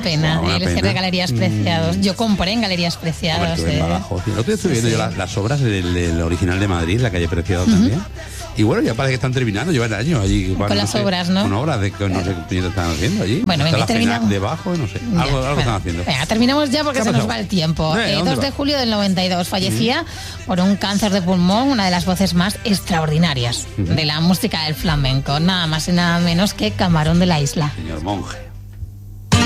pena. Una El cierre pena. de Galerías Preciados. Yo compré en Galerías Preciados. Hombre, abajo. El otro día estoy viendo yo las obras del original de Madrid, la calle Preciado también. Y bueno, ya parece que están terminando, llevan años allí. Con las obras, ¿no? Con obras de que no sé qué están haciendo allí. Bueno, está venga, la terminamos. FENAC debajo, no sé. Algo están haciendo. Venga, terminamos ya porque ¿Qué ha se nos pasado? va el tiempo. 2 de julio del 92 fallecía por un cáncer de pulmón una de las voces más extraordinarias de la música del flamenco. Nada más y nada menos que Camarón de la Isla. Señor Monje.